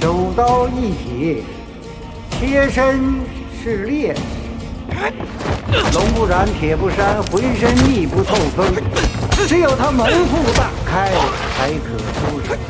手刀一铁，贴身是烈士。龙不染，铁不删，浑身密不透风，只有他门户大开，才可出手。